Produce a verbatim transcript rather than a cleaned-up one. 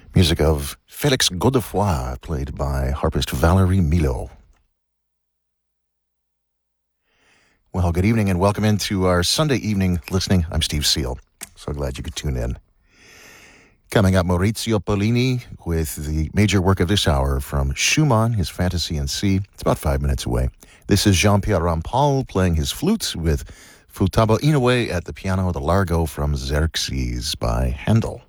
Music of Félix Godefroy, played by harpist Valerie Milo. Well, good evening and welcome into our Sunday evening listening. I'm Steve Seal. So glad you could tune in. Coming up, Maurizio Pollini with the major work of this hour from Schumann, his Fantasy in C. It's about five minutes away. This is Jean-Pierre Rampal playing his flutes with Futaba Inoue at the piano, the Largo from Xerxes by Handel.